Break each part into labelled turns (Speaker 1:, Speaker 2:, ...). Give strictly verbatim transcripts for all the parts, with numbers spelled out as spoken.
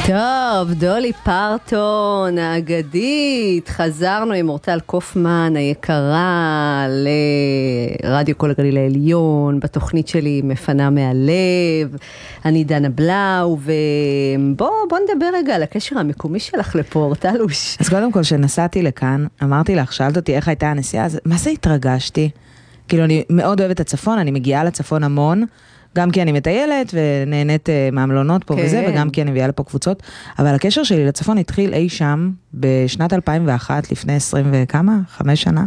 Speaker 1: טוב, דולי פרטון האגדית, חזרנו עם אורטל קופמן היקרה לרדיו כל הגליל העליון, בתוכנית שלי מפנה מהלב, אני דנה בלאו, ובוא בוא נדבר רגע על הקשר המקומי שלך לפה, אורטלוש.
Speaker 2: אז קודם כל שנסעתי לכאן, אמרתי לך, שאלת אותי איך הייתה הנסיעה, אז מה זה התרגשתי? כאילו אני מאוד אוהבת את הצפון, אני מגיעה לצפון המון, גם כי אני מטיילת ונהנית מהמלונות פה וזה, וגם כי אני מביאה לפה קבוצות, אבל הקשר שלי לצפון התחיל אי שם בשנת אלפיים ואחת, לפני עשרים וכמה, חמש שנה,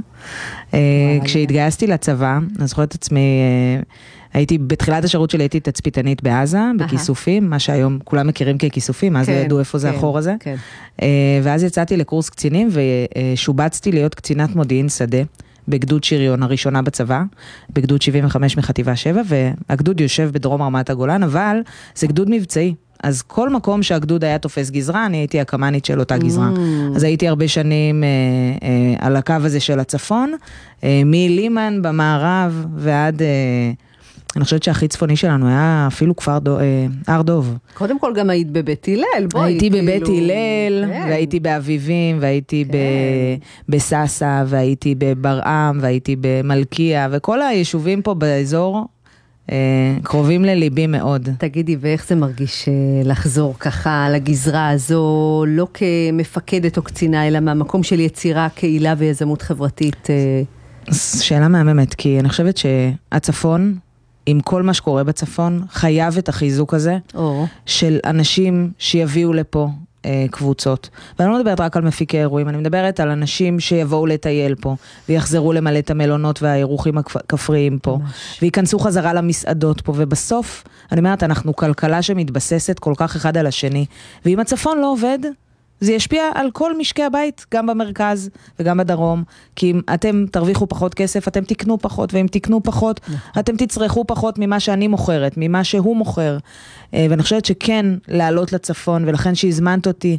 Speaker 2: כשהתגייסתי לצבא, אני זוכרת עצמי, הייתי, בתחילת השירות שלי הייתי תצפיתנית בעזה, בכיסופים, מה שהיום כולם מכירים ככיסופים, אז לא ידעו איפה זה החור הזה, ואז יצאתי לקורס קצינים, ושובצתי להיות קצינת מודיעין שדה, בגדוד שריון הראשונה בצבא, בגדוד שבעים וחמש מחטיבה שבע, והגדוד יושב בדרום רמת הגולן, אבל זה גדוד מבצעי. אז כל מקום שהגדוד היה תופס גזרה, אני הייתי הקמנית של אותה גזרה. Mm. אז הייתי הרבה שנים אה, אה, על הקו הזה של הצפון, אה, מלימן במערב ועד... אה, אני חושבת שהכי צפוני שלנו היה אפילו כפר דו, אה, הר דוב.
Speaker 1: קודם כל גם היית בבית הלל, בואי.
Speaker 2: הייתי כאילו... בבית הלל, כן. והייתי באביבים, והייתי כן. בססה, והייתי בברעם, והייתי במלכיה, וכל היישובים פה באזור אה, קרובים לליבי מאוד.
Speaker 1: תגידי, ואיך זה מרגיש אה, לחזור ככה לגזרה הזו, לא כמפקדת או קצינה, אלא מהמקום של יצירה, קהילה ויזמות חברתית? אה...
Speaker 2: שאלה מהממת, כי אני חושבת שהצפון... עם כל מה שקורה בצפון, חייב את החיזוק הזה, oh. של אנשים שיביאו לפה אה, קבוצות. ואני לא מדברת רק על מפיקי אירועים, אני מדברת על אנשים שיבואו לטייל פה, ויחזרו למלא את המלונות והאירוחים הכפריים פה, ממש. וייכנסו חזרה למסעדות פה, ובסוף, אני אומרת, אנחנו כלכלה שמתבססת כל כך אחד על השני, ואם הצפון לא עובד, זה ישפיע על כל משקי הבית, גם במרכז וגם בדרום, כי אם אתם תרוויחו פחות כסף, אתם תקנו פחות, ואם תקנו פחות, אתם תצרכו פחות ממה שאני מוכרת, ממה שהוא מוכר. ואני חושבת שכן לעלות לצפון, ולכן שהזמנת אותי,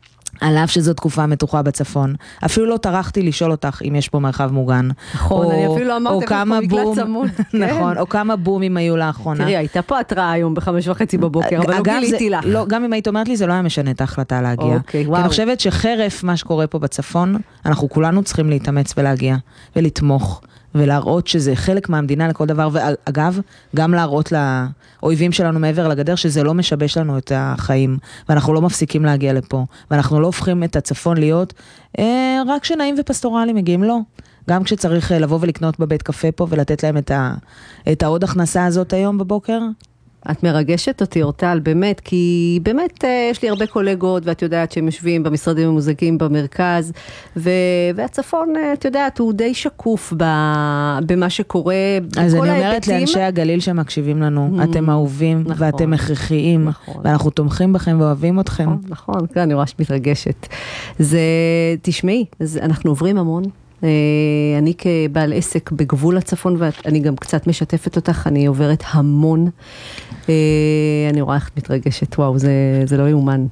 Speaker 2: על אף שזו תקופה מתוחה בצפון. אפילו לא טרחתי לשאול אותך אם יש פה מרחב מוגן.
Speaker 1: נכון, אני אפילו לא אמרתי פה מקלט צמוד.
Speaker 2: נכון, או כמה בומים היו לאחרונה.
Speaker 1: תראי, הייתה פה התראה היום בחמש וחצי בבוקר, אבל לא גיליתי לך.
Speaker 2: גם אם היית אומרת לי, זה לא היה משנה את ההחלטה להגיע. כי אני חושבת שחרף מה שקורה פה בצפון, אנחנו כולנו צריכים להתאמץ ולהגיע, ולתמוך, ולהראות שזה חלק מהמדינה לכל דבר, ואגב, גם להראות לאויבים שלנו מעבר לגדר, שזה לא משבש לנו את החיים, ואנחנו לא מפסיקים להגיע לפה, ואנחנו לא הופכים את הצפון להיות אה, רק שנעים ופסטורלים מגיעים, לא. גם כשצריך לבוא ולקנות בבית קפה פה, ולתת להם את, ה, את העוד הכנסה הזאת היום בבוקר,
Speaker 1: את מרגשת אותי, אורטל, באמת, כי באמת יש לי הרבה קולגות, ואת יודעת שהם יושבים במשרדים המוזגים במרכז, ו... והצפון, את יודעת, הוא די שקוף ב... במה שקורה.
Speaker 2: אז אני אומרת ההיבטים... לאנשי הגליל שמקשיבים לנו, mm, אתם אהובים, נכון, ואתם הכרחיים, נכון. ואנחנו תומכים בכם ואוהבים אתכם.
Speaker 1: נכון, נכון, כן, אני ממש מתרגשת. זה, תשמעי, אז אנחנו עוברים המון. אני כבעל עסק בגבול הצפון, ואני גם קצת משתפת אותך, אני עוברת המון, אני רואה איך מתרגשת, וואו, זה, זה לא יאומן.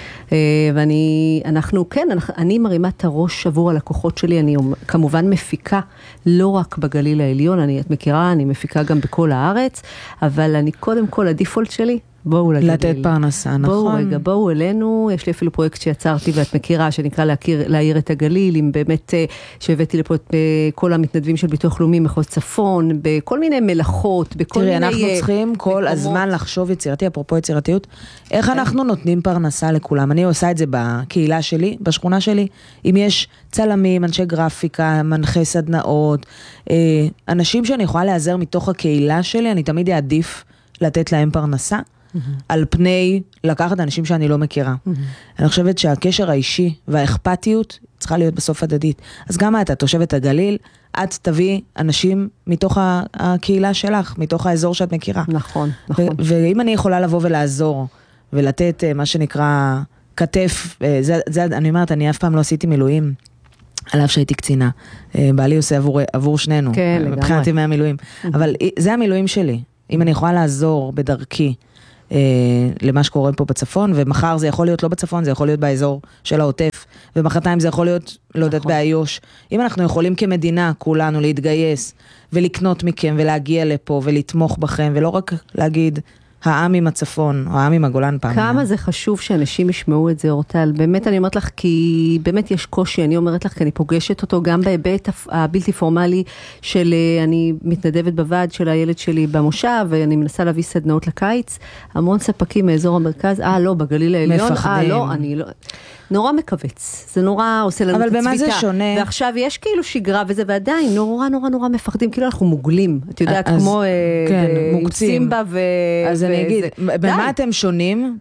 Speaker 1: ואני, אנחנו, כן, אני מרימה את הראש עבור הלקוחות שלי, אני כמובן מפיקה, לא רק בגליל העליון, אני, את מכירה, אני מפיקה גם בכל הארץ, אבל אני קודם כל, הדיפולט שלי, בואו לגליל.
Speaker 2: לתת פרנסה, נכון.
Speaker 1: בואו רגע, בואו אלינו, יש לי אפילו פרויקט שיצרתי ואת מכירה, שנקרא להכיר, להעיר את הגליל, עם באמת שהבאתי לפה את כל המתנדבים של ביטוח לאומי, מחוז צפון, בכל מיני מלאכות, בכל
Speaker 2: תראי,
Speaker 1: מיני...
Speaker 2: תראי, אנחנו צריכים כל מקומות. הזמן לחשוב יצירתי, אפרופו יצירתיות, איך אנחנו נותנים פרנסה לכולם. אני עושה את זה בקהילה שלי, בשכונה שלי, אם יש צלמים, אנשי גרפיקה, מנחי סדנאות, אנשים שאני יכולה להיעזר מתוך הקהילה שלי, אני תמיד אעדיף לתת להם פרנסה, על פני לקחת אנשים שאני לא מכירה. אני חושבת שהקשר האישי והאכפתיות צריכה להיות בסוף הדדית. אז גם את, את תושבת הגליל, את תביא אנשים מתוך הקהילה שלך, מתוך האזור שאת מכירה.
Speaker 1: נכון, נכון.
Speaker 2: ואם אני יכולה לבוא ולעזור, ולתת מה שנקרא כתף, זה, זה, אני אומרת, אני אף פעם לא עשיתי מילואים, על אף שהייתי קצינה. בעלי עושה עבור, עבור שנינו,
Speaker 1: כן, לגמרי.
Speaker 2: מבחינת ימי המילואים. אבל זה המילואים שלי. אם אני יכולה לעזור בדרכי, למה שקורה פה בצפון, ומחר זה יכול להיות לא בצפון, זה יכול להיות באזור של העוטף, ומחרתיים זה יכול להיות, לא יודעת, באיוש. אם אנחנו יכולים כמדינה, כולנו, להתגייס, ולקנות מכם, ולהגיע לפה, ולתמוך בכם, ולא רק להגיד, העם עם הצפון, או העם עם הגולן פעם.
Speaker 1: כמה זה חשוב שאנשים ישמעו את זה, אורטל. באמת אני אומרת לך, כי באמת יש קושי, אני אומרת לך, כי אני פוגשת אותו גם בהיבט הבלתי פורמלי של, אני מתנדבת בוועד של הילד שלי במושב, ואני מנסה להביא סדנאות לקיץ, המון ספקים מאזור המרכז, אה לא, בגליל העליון, אה לא, אני לא... נורא מקווץ, זה נורא עושה לנו את הצביטה.
Speaker 2: אבל במה זה שונה?
Speaker 1: ועכשיו יש כאילו שגרה וזה, ועדיין נורא נורא נורא מפחדים, כאילו אנחנו מוגלים, את יודעת, כמו סימבה ו...
Speaker 2: אז אני אגיד, במה אתם שונים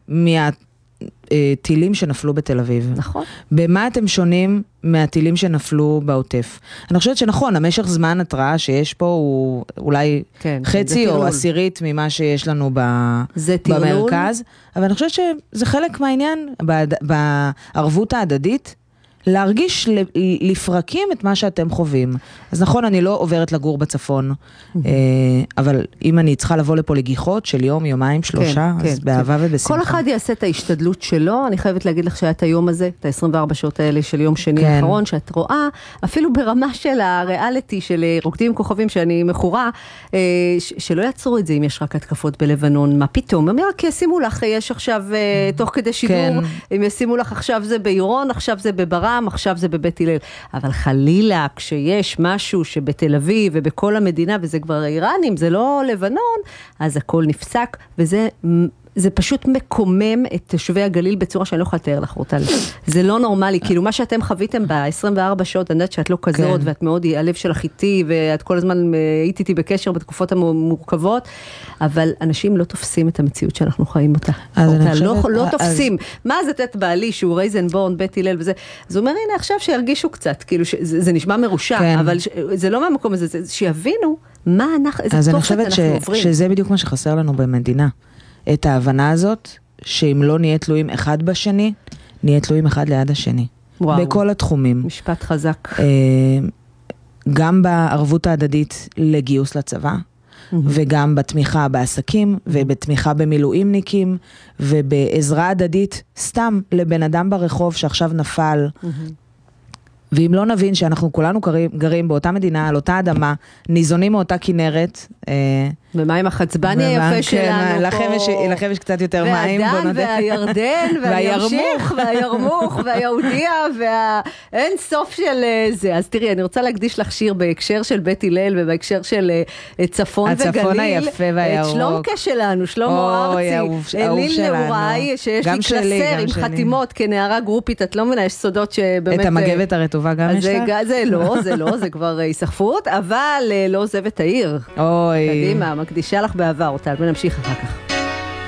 Speaker 2: מהטילים שנפלו בתל אביב?
Speaker 1: נכון.
Speaker 2: במה אתם שונים מהטילים שנפלו בעוטף? אני חושבת שנכון, המשך זמן התראה שיש פה הוא אולי חצי או עשירית ממה שיש לנו במרכז, אבל אני חושבת שזה חלק מהעניין בערבות ההדדית, להרגיש לפרקים את מה שאתם חווים. אז נכון, אני לא עוברת לגור בצפון, אבל אם אני צריכה לבוא לפה לגיחות של יום, יומיים, שלושה, אז באהבה ובשמחה.
Speaker 1: כל אחד יעשה את ההשתדלות שלו, אני חייבת להגיד לך שהיה את היום הזה, את ה-עשרים וארבע שעות האלה של יום שני האחרון, שאת רואה, אפילו ברמה של הריאליטי, של רוקדים עם כוכבים שאני מכורה, שלא יעצרו את זה אם יש רק התקפות בלבנון, מה פתאום? הם רק ישימו לך, יש עכשיו, תוך כדי שידור, הם ישימו לך עכשיו זה בירון, עכשיו זה בברם, עכשיו זה בבית הלל. אבל חלילה, כשיש משהו שבתל אביב ובכל המדינה, וזה כבר איראנים, זה לא לבנון, אז הכל נפסק, וזה זה פשוט מקומם את תושבי הגליל בצורה שאני לא יכולה לתאר לך, אורטל. זה לא נורמלי, כאילו מה שאתם חוויתם ב-עשרים וארבע שעות, אני יודעת שאת לא כזאת, ואת מאוד, הלב שלך איתי, ואת כל הזמן היית איתי בקשר בתקופות המורכבות, אבל אנשים לא תופסים את המציאות שאנחנו חיים אותה. אורטל, לא תופסים. מה זה תת בעלי, שהוא רייזנבורן, בית הלל וזה, אז הוא אומר, הנה, עכשיו שירגישו קצת, כאילו, זה נשמע מרושע, אבל זה לא מהמקום הזה, שיבינו מה אנחנו, איזה תופת אנחנו עוברים.
Speaker 2: שזה בדיוק מה שחסר לנו במדינה. את ההבנה הזאת, שאם לא נהיה תלויים אחד בשני, נהיה תלויים אחד ליד השני. וואו. בכל התחומים.
Speaker 1: משפט חזק.
Speaker 2: גם בערבות ההדדית לגיוס לצבא, mm-hmm. וגם בתמיכה בעסקים, mm-hmm. ובתמיכה במילואימניקים, ובעזרה הדדית, סתם לבן אדם ברחוב שעכשיו נפל, mm-hmm. ואם לא נבין שאנחנו כולנו גרים, גרים באותה מדינה, על אותה אדמה, ניזונים מאותה כנרת.
Speaker 1: ומה עם החצבני היפה שלנו
Speaker 2: פה? לכם יש קצת יותר מים.
Speaker 1: והדן והירדן, והירמוך, והירמוך, והיהודיה, והאין סוף של זה. אז תראי, אני רוצה להקדיש לך שיר בהקשר של בית הלל, ובהקשר של צפון וגליל.
Speaker 2: הצפון היפה והירוק.
Speaker 1: את שלומקה שלנו, שלמה ארצי. אליל נעוריי, שיש לי קלסר עם חתימות, כנערה גרופית, את לא מבינה, יש סודות שבאמת...
Speaker 2: את המגבת הרטובה גם יש לך?
Speaker 1: זה לא, זה לא, זה כבר היסחפות, אבל לא עוזב את העיר.
Speaker 2: אוי.
Speaker 1: קדימה, מקדישה לך בעבר אותה, ונמשיך אחר כך.